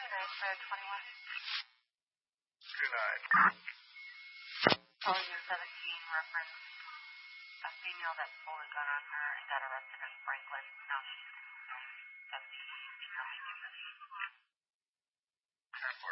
nights for 21. 2 nights. Calling in 17 reference a female that pulled a gun on her and got arrested in Franklin. Now she's 17 female.